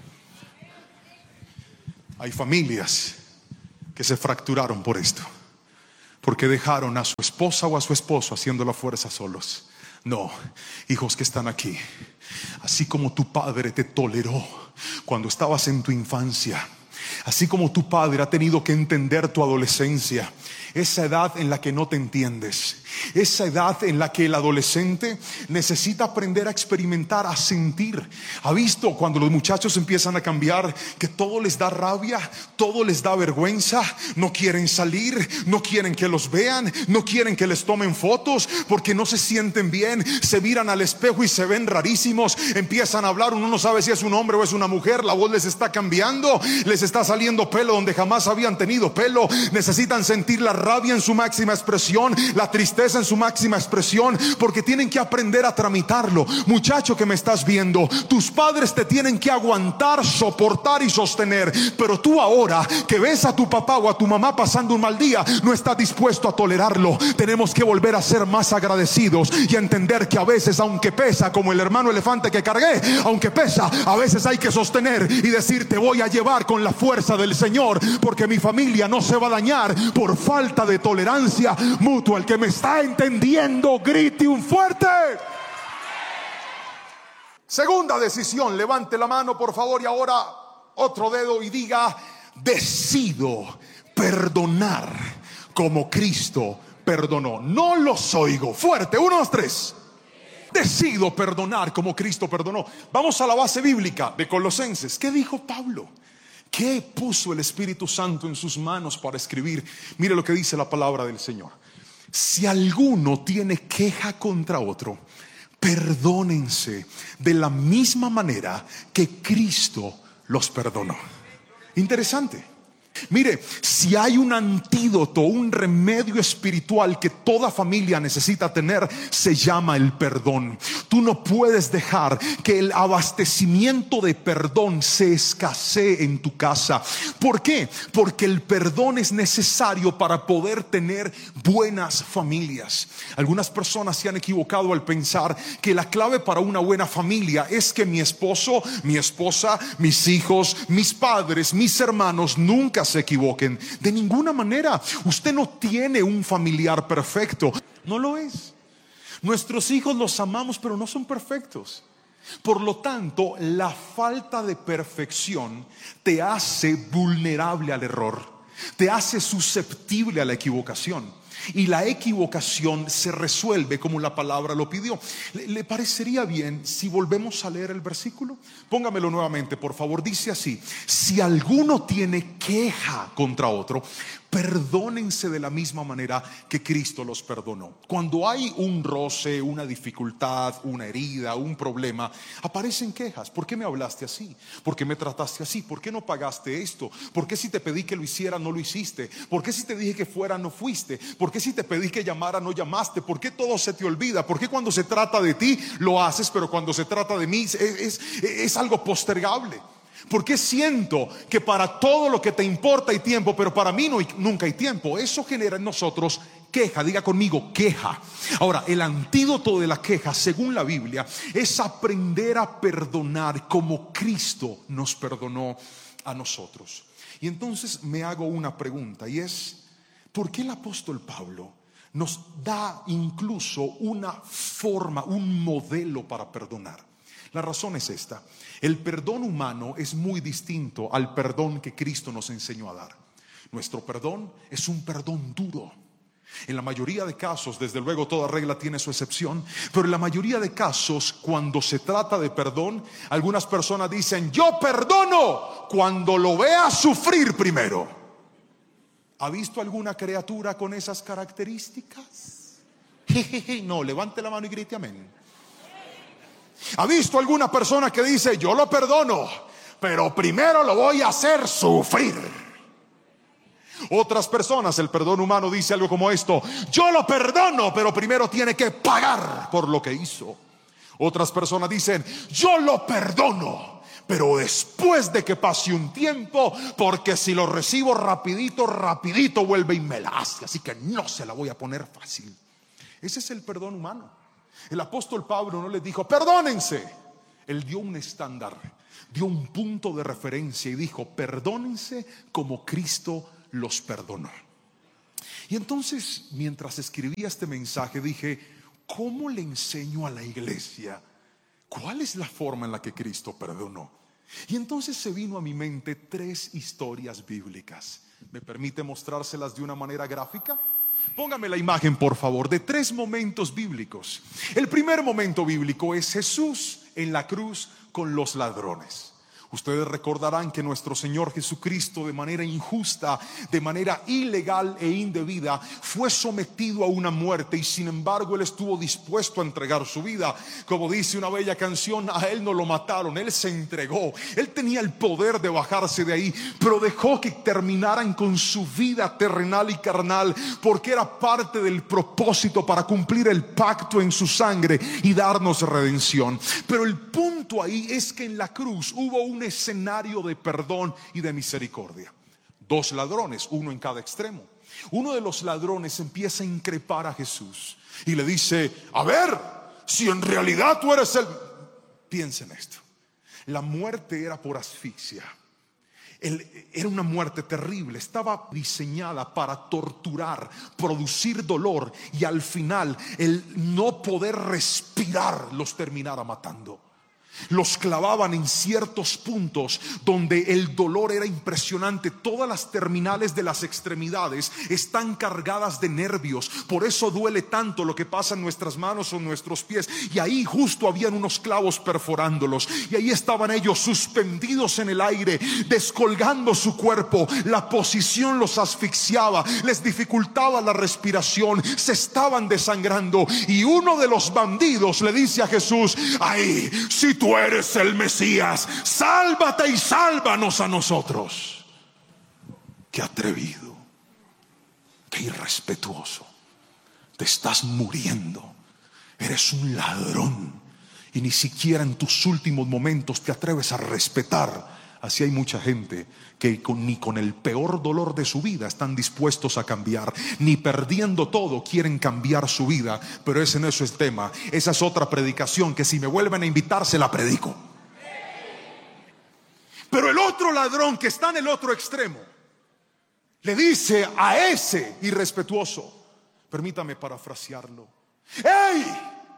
Hay familias que se fracturaron por esto, porque dejaron a su esposa o a su esposo haciendo la fuerza solos. No, hijos que están aquí, así como tu padre te toleró cuando estabas en tu infancia, así como tu padre ha tenido que entender tu adolescencia, esa edad en la que no te entiendes, esa edad en la que el adolescente necesita aprender a experimentar, a sentir. ¿Ha visto cuando los muchachos empiezan a cambiar que todo les da rabia, todo les da vergüenza? No quieren salir, no quieren que los vean, no quieren que les tomen fotos porque no se sienten bien. Se miran al espejo y se ven rarísimos. Empiezan a hablar, uno no sabe si es un hombre o es una mujer. La voz les está cambiando, les está saliendo pelo donde jamás habían tenido pelo. Necesitan sentir la rabia en su máxima expresión, la tristeza en su máxima expresión, porque tienen que aprender a tramitarlo. Muchacho que me estás viendo, tus padres te tienen que aguantar, soportar y sostener, pero tú ahora que ves a tu papá o a tu mamá pasando un mal día, no estás dispuesto a tolerarlo. Tenemos que volver a ser más agradecidos y entender que a veces, aunque pesa, como el hermano elefante que cargué, aunque pesa, a veces hay que sostener y decir: te voy a llevar con la fuerza del Señor, porque mi familia no se va a dañar por falta de tolerancia mutua. El que me está entendiendo, grite un fuerte. Segunda decisión, levante la mano por favor y ahora otro dedo y diga: decido perdonar como Cristo perdonó. No los oigo. Fuerte, uno, dos, tres. Decido perdonar como Cristo perdonó. Vamos a la base bíblica de Colosenses. ¿Qué dijo Pablo? ¿Qué puso el Espíritu Santo en sus manos para escribir? Mire lo que dice la palabra del Señor. Si alguno tiene queja contra otro, perdónense de la misma manera que Cristo los perdonó. Interesante. Mire, si hay un antídoto, un remedio espiritual que toda familia necesita tener, se llama el perdón. Tú no puedes dejar que el abastecimiento de perdón se escasee en tu casa. ¿Por qué? Porque el perdón es necesario para poder tener buenas familias. Algunas personas se han equivocado al pensar que la clave para una buena familia es que mi esposo, mi esposa, mis hijos, mis padres, mis hermanos nunca se equivoquen. De ninguna manera. Usted no tiene un familiar perfecto. No lo es. Nuestros hijos los amamos, pero no son perfectos. Por lo tanto, la falta de perfección te hace vulnerable al error, te hace susceptible a la equivocación. Y la equivocación se resuelve como la palabra lo pidió. ¿Le, le parecería bien si volvemos a leer el versículo? Póngamelo nuevamente, por favor. Dice así: si alguno tiene queja contra otro, perdónense de la misma manera que Cristo los perdonó. Cuando hay un roce, una dificultad, una herida, un problema, aparecen quejas. ¿Por qué me hablaste así? ¿Por qué me trataste así? ¿Por qué no pagaste esto? ¿Por qué si te pedí que lo hiciera no lo hiciste? ¿Por qué si te dije que fuera no fuiste? ¿Por qué si te pedí que llamara no llamaste? ¿Por qué todo se te olvida? ¿Por qué cuando se trata de ti lo haces, pero cuando se trata de mí es, es, es algo postergable? ¿Por qué siento que para todo lo que te importa hay tiempo, pero para mí no hay, nunca hay tiempo? Eso genera en nosotros queja. Diga conmigo, queja. Ahora, el antídoto de la queja, según la Biblia, es aprender a perdonar como Cristo nos perdonó a nosotros. Y entonces me hago una pregunta, y es: ¿por qué el apóstol Pablo nos da incluso una forma, un modelo para perdonar? La razón es esta: el perdón humano es muy distinto al perdón que Cristo nos enseñó a dar. Nuestro perdón es un perdón duro. En la mayoría de casos, desde luego toda regla tiene su excepción, pero en la mayoría de casos, cuando se trata de perdón, algunas personas dicen: yo perdono cuando lo vea sufrir primero. ¿Ha visto alguna criatura con esas características? Jejeje, no, levante la mano y grite amén. ¿Ha visto alguna persona que dice: yo lo perdono, pero primero lo voy a hacer sufrir? Otras personas, el perdón humano dice algo como esto: yo lo perdono, pero primero tiene que pagar por lo que hizo. Otras personas dicen: yo lo perdono, pero después de que pase un tiempo, porque si lo recibo rapidito, rapidito vuelve y me la hace, así que no se la voy a poner fácil. Ese es el perdón humano. El apóstol Pablo no les dijo: perdónense. Él dio un estándar, dio un punto de referencia y dijo: perdónense como Cristo los perdonó. Y entonces, mientras escribía este mensaje, dije: ¿cómo le enseño a la iglesia cuál es la forma en la que Cristo perdonó? Y entonces se vino a mi mente tres historias bíblicas. ¿Me permite mostrárselas de una manera gráfica? Póngame la imagen, por favor, de tres momentos bíblicos. El primer momento bíblico es Jesús en la cruz con los ladrones. Ustedes recordarán que nuestro Señor Jesucristo, de manera injusta, de manera ilegal e indebida, fue sometido a una muerte, y sin embargo Él estuvo dispuesto a entregar su vida. Como dice una bella canción, a Él no lo mataron, Él se entregó. Él tenía el poder de bajarse de ahí, pero dejó que terminaran con su vida terrenal y carnal, porque era parte del propósito para cumplir el pacto en su sangre y darnos redención. Pero el punto ahí es que en la cruz hubo un escenario de perdón y de misericordia. Dos ladrones, uno en cada extremo. Uno de los ladrones empieza a increpar a Jesús y le dice: a ver, si en realidad tú eres el... Piensen esto: la muerte era por asfixia. Él, era una muerte terrible, estaba diseñada para torturar, producir dolor, y al final el no poder respirar los terminara matando. Los clavaban en ciertos puntos donde el dolor era impresionante. Todas las terminales de las extremidades están cargadas de nervios, por eso duele tanto lo que pasa en nuestras manos o en nuestros pies. Y ahí justo habían unos clavos perforándolos, y ahí estaban ellos suspendidos en el aire, descolgando su cuerpo. La posición los asfixiaba, les dificultaba la respiración, se estaban desangrando. Y uno de los bandidos le dice a Jesús: ay, si tú Tú eres el Mesías, sálvate y sálvanos a nosotros. Qué atrevido, qué irrespetuoso. Te estás muriendo, eres un ladrón, y ni siquiera en tus últimos momentos te atreves a respetar. Así hay mucha gente que con, ni con el peor dolor de su vida están dispuestos a cambiar, ni perdiendo todo quieren cambiar su vida. Pero ese no es el tema. Esa es otra predicación que si me vuelven a invitar se la predico. Pero el otro ladrón que está en el otro extremo le dice a ese irrespetuoso, permítame parafrasearlo: ¡hey!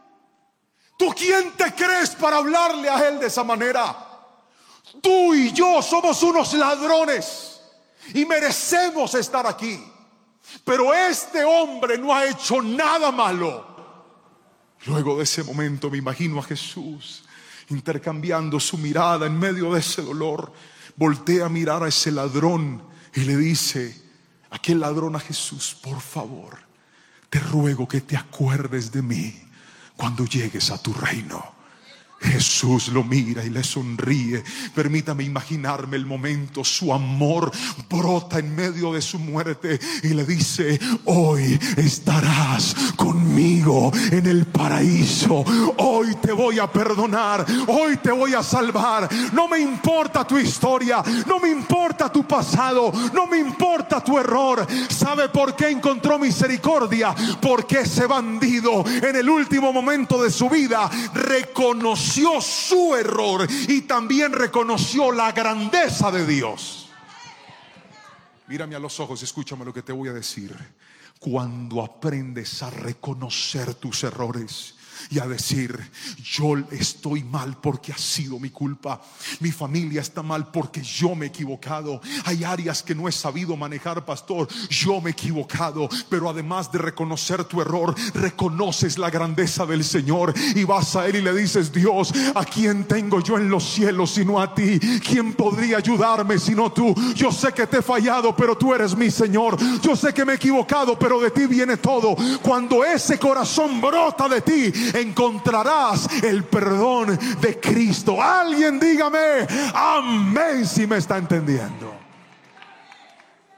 ¿Tú quién te crees para hablarle a él de esa manera? Tú y yo somos unos ladrones y merecemos estar aquí, pero este hombre no ha hecho nada malo. Luego de ese momento me imagino a Jesús intercambiando su mirada en medio de ese dolor. Voltea a mirar a ese ladrón y le dice, aquel ladrón, a Jesús: por favor, te ruego que te acuerdes de mí cuando llegues a tu reino. Jesús lo mira y le sonríe. Permítame imaginarme el momento. Su amor brota en medio de su muerte y le dice: hoy estarás conmigo en el paraíso. Hoy te voy a perdonar, hoy te voy a salvar. No me importa tu historia, no me importa tu pasado, no me importa tu error. ¿Sabe por qué encontró misericordia? Porque ese bandido en el último momento de su vida reconoció su error y también reconoció la grandeza de Dios. Mírame a los ojos y escúchame lo que te voy a decir. Cuando aprendes a reconocer tus errores y a decir: yo estoy mal porque ha sido mi culpa, mi familia está mal porque yo me he equivocado, hay áreas que no he sabido manejar, pastor, yo me he equivocado. Pero además de reconocer tu error, reconoces la grandeza del Señor y vas a Él y le dices: Dios, ¿a quién tengo yo en los cielos sino a ti? ¿Quién podría ayudarme sino tú? Yo sé que te he fallado, pero tú eres mi Señor. Yo sé que me he equivocado, pero de ti viene todo. Cuando ese corazón brota de ti, encontrarás el perdón de Cristo. Alguien dígame amén si me está entendiendo.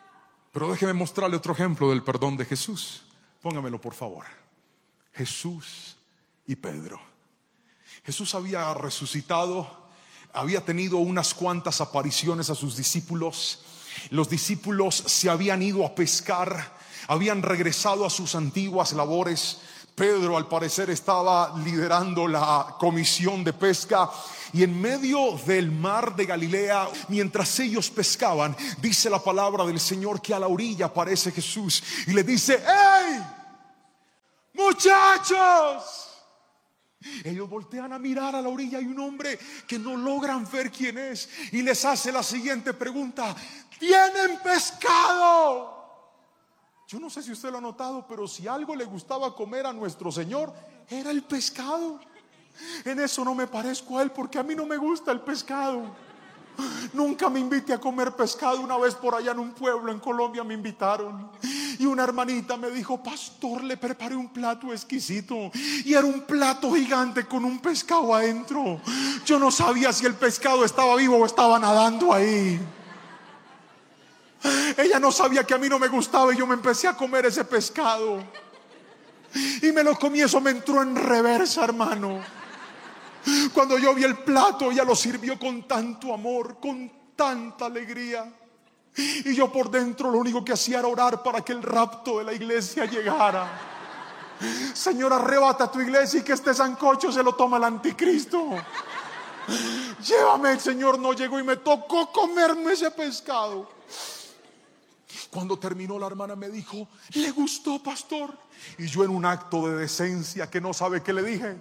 Pero déjeme mostrarle otro ejemplo del perdón de Jesús. Póngamelo por favor. Jesús y Pedro. Jesús había resucitado, había tenido unas cuantas apariciones a sus discípulos. Los discípulos se habían ido a pescar, habían regresado a sus antiguas labores. Pedro al parecer estaba liderando la comisión de pesca, y en medio del mar de Galilea, mientras ellos pescaban, dice la palabra del Señor que a la orilla aparece Jesús y le dice: ¡Hey, muchachos! Ellos voltean a mirar a la orilla. Hay un hombre que no logran ver quién es, y les hace la siguiente pregunta: ¿tienen pescado? Yo no sé si usted lo ha notado, pero si algo le gustaba comer a nuestro Señor, era el pescado. En eso no me parezco a Él, porque a mí no me gusta el pescado. Nunca me invité a comer pescado. Una vez por allá en un pueblo en Colombia me invitaron, y una hermanita me dijo: pastor, le preparé un plato exquisito, y era un plato gigante con un pescado adentro. Yo no sabía si el pescado estaba vivo o estaba nadando ahí. Ella no sabía que a mí no me gustaba, y yo me empecé a comer ese pescado y me lo comí. Eso me entró en reversa, hermano. Cuando yo vi el plato, ella lo sirvió con tanto amor, con tanta alegría, y yo por dentro lo único que hacía era orar para que el rapto de la iglesia llegara. Señor, arrebata tu iglesia y que este sancocho se lo toma el anticristo. Llévame. El Señor no llegó y me tocó comerme ese pescado. Cuando terminó, la hermana me dijo: ¿le gustó, pastor? Y yo, en un acto de decencia que no sabe qué le dije: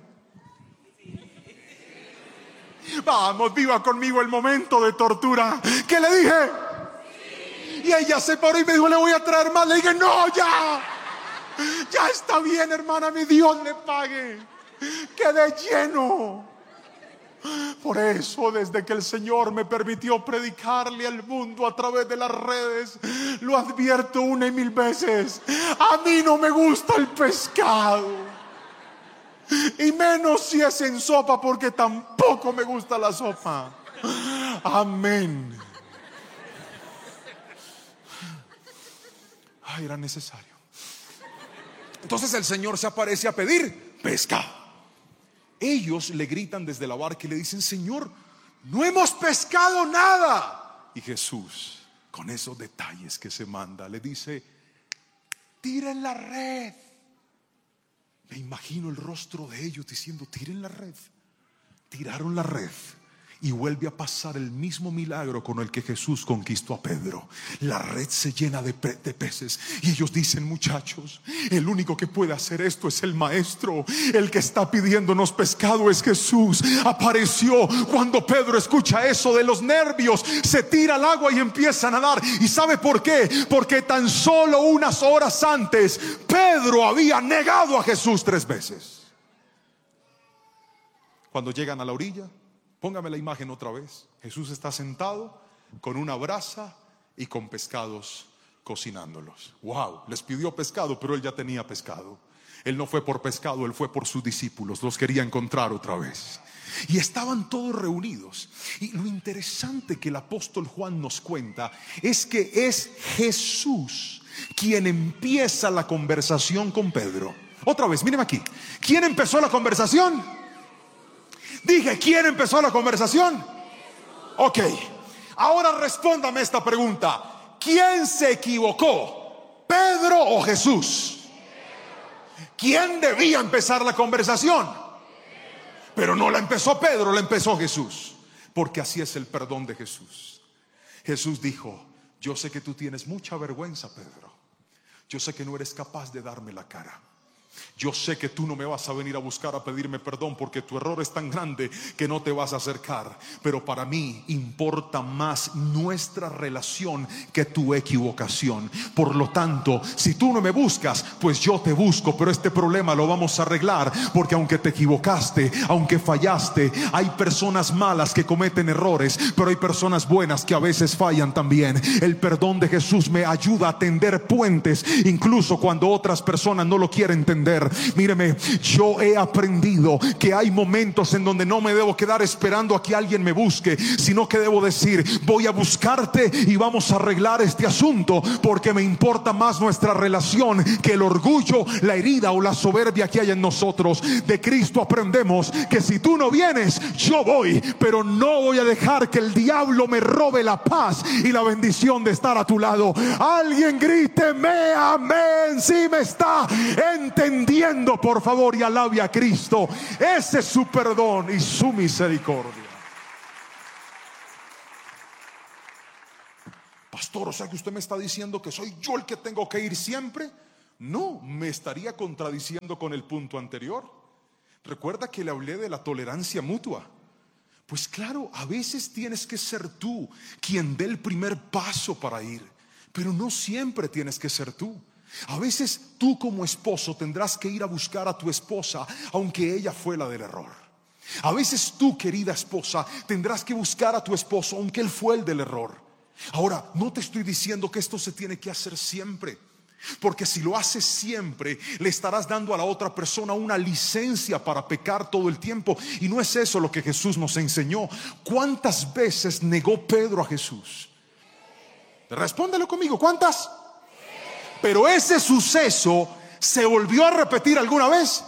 vamos, viva conmigo el momento de tortura. ¿Qué le dije? Y ella se paró y me dijo: le voy a traer más. Le dije: no, ya, ya está bien, hermana, mi Dios le pague. Quedé lleno. Por eso, desde que el Señor me permitió predicarle al mundo a través de las redes, lo advierto una y mil veces: a mí no me gusta el pescado, y menos si es en sopa, porque tampoco me gusta la sopa. Amén. Ay, era necesario. Entonces el Señor se aparece a pedir pesca. Ellos le gritan desde la barca y le dicen: Señor, no hemos pescado nada. Y Jesús, con esos detalles que se manda, le dice: tiren la red. Me imagino el rostro de ellos diciendo: tiren la red. Tiraron la red, y vuelve a pasar el mismo milagro con el que Jesús conquistó a Pedro. La red se llena de, pe- de peces, y ellos dicen: muchachos, el único que puede hacer esto es el Maestro. El que está pidiéndonos pescado es Jesús. Apareció. Cuando Pedro escucha eso, de los nervios se tira al agua y empieza a nadar. ¿Y sabe por qué? Porque tan solo unas horas antes Pedro había negado a Jesús tres veces. Cuando llegan a la orilla, póngame la imagen otra vez. Jesús está sentado con una brasa y con pescados cocinándolos. Wow, les pidió pescado, pero él ya tenía pescado. Él no fue por pescado, él fue por sus discípulos. Los quería encontrar otra vez. Y estaban todos reunidos. Y lo interesante que el apóstol Juan nos cuenta es que es Jesús quien empieza la conversación con Pedro. Otra vez, mírenme aquí. ¿Quién empezó la conversación? Dije, ¿quién empezó la conversación? Ok, ahora respóndame esta pregunta: ¿quién se equivocó? ¿Pedro o Jesús? ¿Quién debía empezar la conversación? Pero no la empezó Pedro, la empezó Jesús. Porque así es el perdón de Jesús. Jesús dijo: yo sé que tú tienes mucha vergüenza, Pedro. Yo sé que no eres capaz de darme la cara. Yo sé que tú no me vas a venir a buscar a pedirme perdón, porque tu error es tan grande que no te vas a acercar. Pero para mí importa más nuestra relación que tu equivocación. Por lo tanto, si tú no me buscas, pues yo te busco. Pero este problema lo vamos a arreglar, porque aunque te equivocaste, aunque fallaste, hay personas malas que cometen errores, pero hay personas buenas que a veces fallan también. El perdón de Jesús me ayuda a tender puentes, incluso cuando otras personas no lo quieren entender. entender. Míreme, yo he aprendido que hay momentos en donde no me debo quedar esperando a que alguien me busque, sino que debo decir: voy a buscarte y vamos a arreglar este asunto, porque me importa más nuestra relación que el orgullo, la herida o la soberbia que hay en nosotros. De Cristo aprendemos que si tú no vienes, yo voy, pero no voy a dejar que el diablo me robe la paz y la bendición de estar a tu lado. Alguien gríteme amén si me está entendiendo, por favor, y alabe a Cristo. Ese es su perdón y su misericordia. Pastor, o sea que usted me está diciendo que soy yo el que tengo que ir siempre. No, me estaría contradiciendo con el punto anterior. Recuerda que le hablé de la tolerancia mutua. Pues claro, a veces tienes que ser tú quien dé el primer paso para ir, pero no siempre tienes que ser tú. A veces tú como esposo tendrás que ir a buscar a tu esposa, aunque ella fue la del error. A veces tú, querida esposa, tendrás que buscar a tu esposo, aunque él fue el del error. Ahora, no te estoy diciendo que esto se tiene que hacer siempre, porque si lo haces siempre, le estarás dando a la otra persona una licencia para pecar todo el tiempo. Y no es eso lo que Jesús nos enseñó. ¿Cuántas veces negó Pedro a Jesús? Respóndelo conmigo, ¿cuántas? Pero ese suceso ¿se volvió a repetir alguna vez?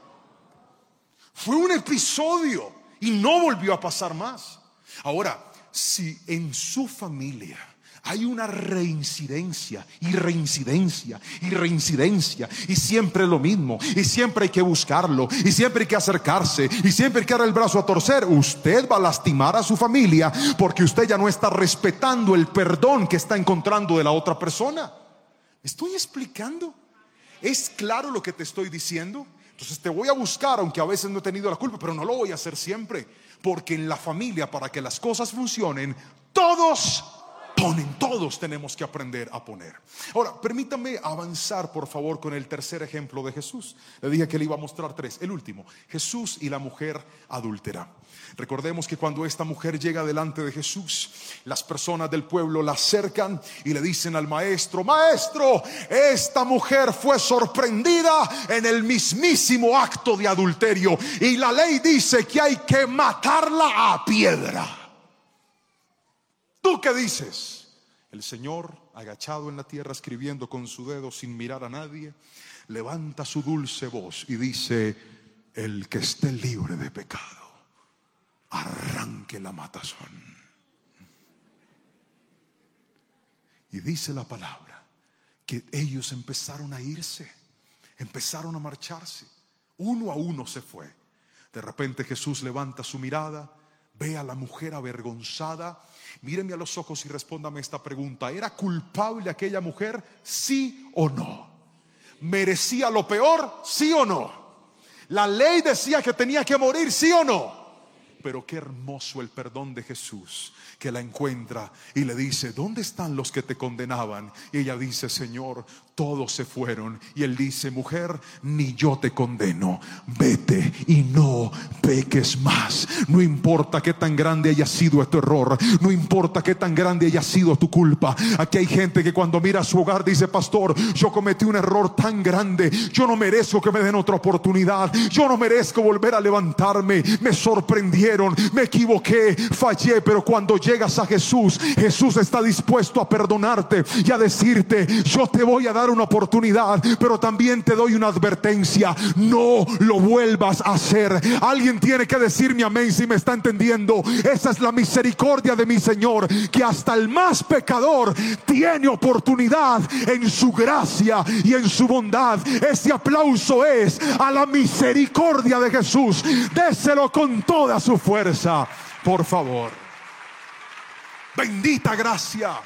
Fue un episodio y no volvió a pasar más. Ahora, si en su familia hay una reincidencia y reincidencia y reincidencia, y siempre lo mismo, y siempre hay que buscarlo, y siempre hay que acercarse, y siempre hay que dar el brazo a torcer, usted va a lastimar a su familia, porque usted ya no está respetando el perdón que está encontrando de la otra persona. ¿Me estoy explicando? ¿Es claro lo que te estoy diciendo? Entonces te voy a buscar, aunque a veces no he tenido la culpa, pero no lo voy a hacer siempre, porque en la familia, para que las cosas funcionen, todos ponen, todos tenemos que aprender a poner. Ahora, permítame avanzar por favor con el tercer ejemplo de Jesús. Le dije que le iba a mostrar tres. El último, Jesús y la mujer adúltera. Recordemos que cuando esta mujer llega delante de Jesús, las personas del pueblo la acercan y le dicen al maestro: Maestro, esta mujer fue sorprendida en el mismísimo acto de adulterio, y la ley dice que hay que matarla a piedra. ¿Tú qué dices? El Señor, agachado en la tierra, escribiendo con su dedo sin mirar a nadie, levanta su dulce voz y dice: el que esté libre de pecado, arranque la matazón. Y dice la palabra que ellos empezaron a irse, empezaron a marcharse, uno a uno se fue. De repente Jesús levanta su mirada, ve a la mujer avergonzada. Míreme a los ojos y respóndame esta pregunta: ¿era culpable aquella mujer? ¿Sí o no? ¿Merecía lo peor? ¿Sí o no? ¿La ley decía que tenía que morir? ¿Sí o no? Pero qué hermoso el perdón de Jesús, que la encuentra y le dice: ¿dónde están los que te condenaban? Y ella dice: Señor, todos se fueron. Y él dice: mujer, ni yo te condeno, vete y no peques más. No importa qué tan grande haya sido tu error, no importa qué tan grande haya sido tu culpa. Aquí hay gente que cuando mira su hogar dice: pastor, yo cometí un error tan grande, yo no merezco que me den otra oportunidad, yo no merezco volver a levantarme, me sorprendieron, me equivoqué, fallé. Pero cuando llegas a Jesús, Jesús está dispuesto a perdonarte y a decirte: yo te voy a dar una oportunidad, pero también te doy una advertencia: no lo vuelvas a hacer. Alguien tiene que decirme amén si me está entendiendo. Esa es la misericordia de mi Señor, que hasta el más pecador tiene oportunidad en su gracia y en su bondad. Ese aplauso es a la misericordia de Jesús. Déselo con toda su fuerza, por favor. Bendita gracia.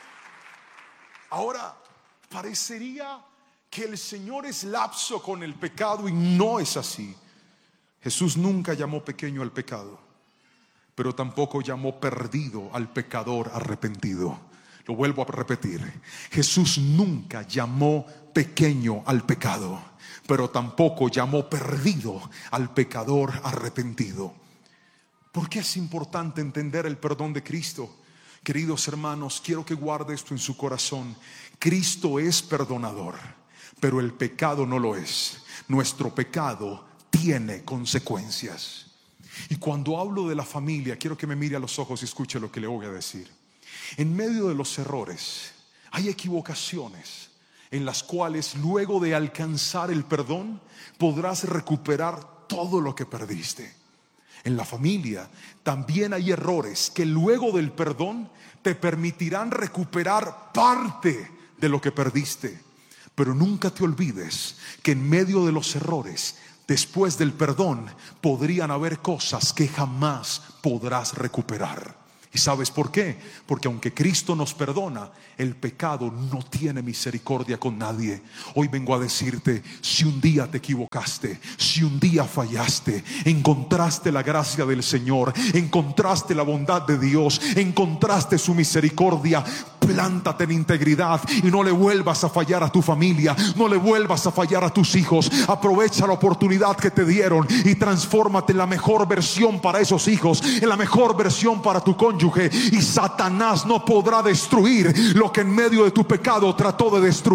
Ahora, parecería que el Señor es lapso con el pecado, y no es así. Jesús nunca llamó pequeño al pecado, pero tampoco llamó perdido al pecador arrepentido. Lo vuelvo a repetir: Jesús nunca llamó pequeño al pecado, pero tampoco llamó perdido al pecador arrepentido. ¿Por qué es importante entender el perdón de Cristo? Queridos hermanos, quiero que guarde esto en su corazón. Cristo es perdonador, pero el pecado no lo es. nuestro pecado tiene consecuencias. Y cuando hablo de la familia, quiero que me mire a los ojos y escuche lo que le voy a decir. En medio de los errores hay equivocaciones en las cuales luego de alcanzar el perdón podrás recuperar todo lo que perdiste. En la familia también hay errores que luego del perdón te permitirán recuperar parte de lo que perdiste. Pero nunca te olvides que en medio de los errores, después del perdón, podrían haber cosas que jamás podrás recuperar. ¿Y sabes por qué? Porque aunque Cristo nos perdona, el pecado no tiene misericordia con nadie. Hoy vengo a decirte, si un día te equivocaste, si un día fallaste, encontraste la gracia del Señor, encontraste la bondad de Dios, encontraste su misericordia, plántate en integridad y no le vuelvas a fallar a tu familia, no le vuelvas a fallar a tus hijos. Aprovecha la oportunidad que te dieron y transfórmate en la mejor versión para esos hijos, en la mejor versión para tu cónyuge, y Satanás no podrá destruir lo que en medio de tu pecado trató de destruir.